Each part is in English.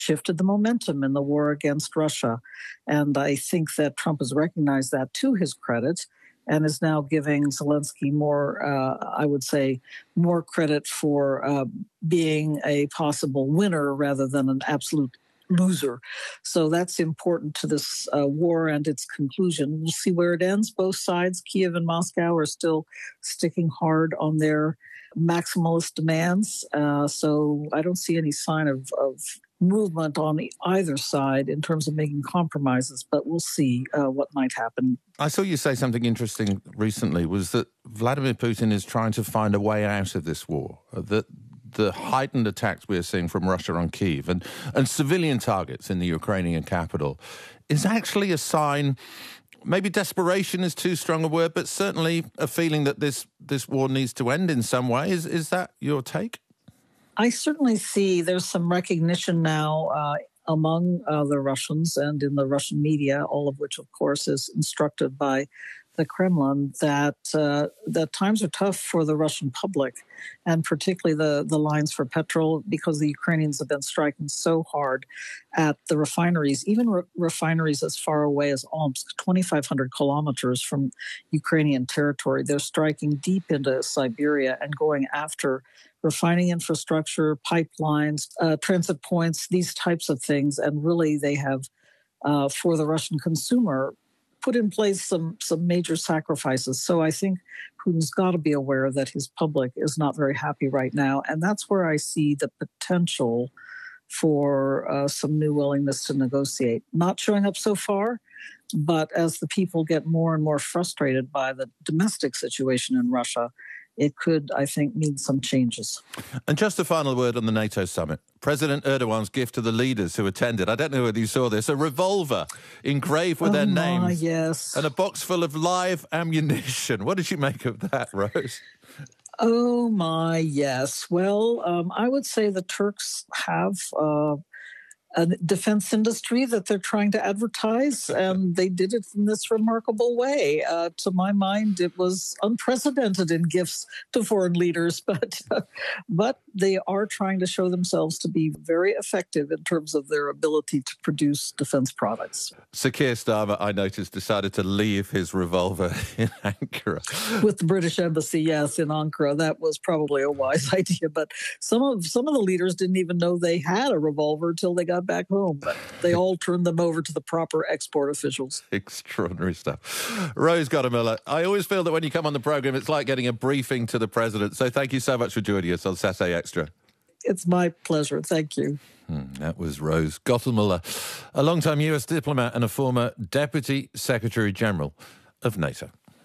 shifted the momentum in the war against Russia. And I think that Trump has recognized that to his credit and is now giving Zelensky more, I would say, more credit for being a possible winner rather than an absolute loser. So that's important to this war and its conclusion. We'll see where it ends. Both sides, Kiev and Moscow, are still sticking hard on their maximalist demands. So I don't see any sign of movement on either side in terms of making compromises, but we'll see what might happen. I saw you say something interesting recently, was that Vladimir Putin is trying to find a way out of this war, that the heightened attacks we're seeing from Russia on Kyiv and civilian targets in the Ukrainian capital is actually a sign, maybe desperation is too strong a word, but certainly a feeling that this war needs to end in some way. Is that your take? I certainly see there's some recognition now among the Russians and in the Russian media, all of which, of course, is instructed by the Kremlin, that times are tough for the Russian public, and particularly the lines for petrol, because the Ukrainians have been striking so hard at the refineries, even refineries as far away as Omsk, 2,500 kilometers from Ukrainian territory. They're striking deep into Siberia and going after refining infrastructure, pipelines, transit points, these types of things. And really they have, for the Russian consumer, put in place some major sacrifices. So I think Putin's got to be aware that his public is not very happy right now. And that's where I see the potential for some new willingness to negotiate. Not showing up so far, but as the people get more and more frustrated by the domestic situation in Russia, it could, I think, mean some changes. And just a final word on the NATO summit. President Erdogan's gift to the leaders who attended, I don't know whether you saw this, a revolver engraved with their names. Yes. And a box full of live ammunition. What did you make of that, Rose? Oh, my, yes. Well, I would say the Turks have a defense industry that they're trying to advertise, and they did it in this remarkable way. To my mind, it was unprecedented in gifts to foreign leaders, but they are trying to show themselves to be very effective in terms of their ability to produce defense products. Sir Keir Starmer, I noticed, decided to leave his revolver in Ankara. With the British Embassy, yes, in Ankara. That was probably a wise idea, but some of the leaders didn't even know they had a revolver until they got back home, but they all turned them over to the proper export officials. Extraordinary stuff. Rose Gottemüller, I always feel that when you come on the programme, it's like getting a briefing to the President. So thank you so much for joining us on Saturday Extra. It's my pleasure. Thank you. That was Rose Gottemüller, a long-time US diplomat and a former Deputy Secretary-General of NATO.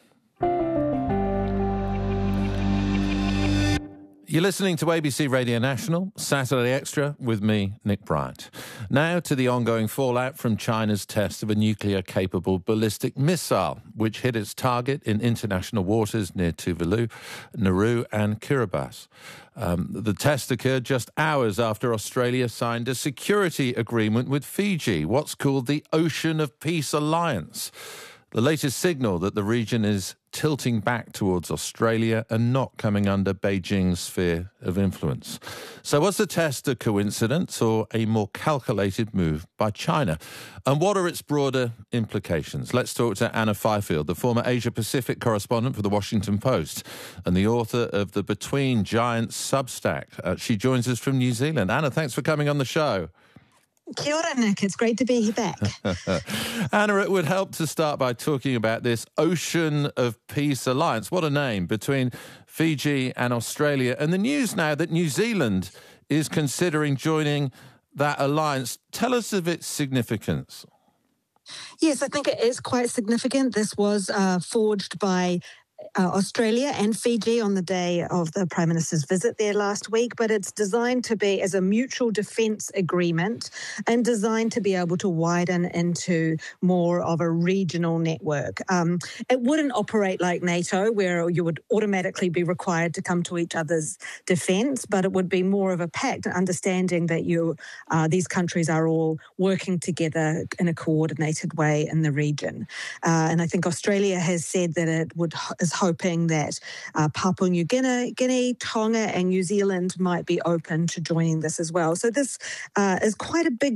You're listening to ABC Radio National, Saturday Extra, with me, Nick Bryant. Now to the ongoing fallout from China's test of a nuclear-capable ballistic missile, which hit its target in international waters near Tuvalu, Nauru and Kiribati. The test occurred just hours after Australia signed a security agreement with Fiji, what's called the Ocean of Peace Alliance. The latest signal that the region is tilting back towards Australia and not coming under Beijing's sphere of influence. So was the test a coincidence or a more calculated move by China? And what are its broader implications? Let's talk to Anna Fifield, the former Asia-Pacific correspondent for The Washington Post and the author of the Between Giants Substack. She joins us from New Zealand. Anna, thanks for coming on the show. Kia ora, Nick. It's great to be back. Anna, it would help to start by talking about this Ocean of Peace Alliance. What a name, between Fiji and Australia. And the news now that New Zealand is considering joining that alliance. Tell us of its significance. Yes, I think it is quite significant. This was forged by Australia and Fiji on the day of the Prime Minister's visit there last week, but it's designed to be as a mutual defence agreement and designed to be able to widen into more of a regional network. It wouldn't operate like NATO, where you would automatically be required to come to each other's defence, but it would be more of a pact, understanding that these countries are all working together in a coordinated way in the region. And I think Australia has said that it is hoping that Papua New Guinea, Tonga and New Zealand might be open to joining this as well. So this is quite a big